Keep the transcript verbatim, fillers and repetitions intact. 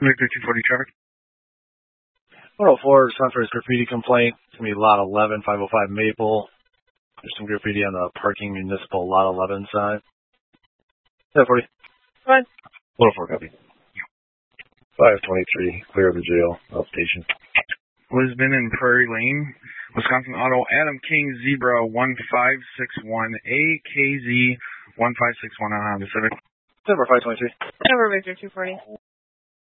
Victor two forty traffic. one oh four, respond for his graffiti complaint. It's going to be lot eleven, five oh five Maple. There's some graffiti on the parking municipal lot eleven side. ten forty. Fine. one oh four copy. five twenty-three, clear of the jail, outstation. Lisbon and Prairie Lane, Wisconsin Auto, Adam King, Zebra one five six one, A K Z one five six one on Honda Civic. Number five twenty-three. Number Victor two forty.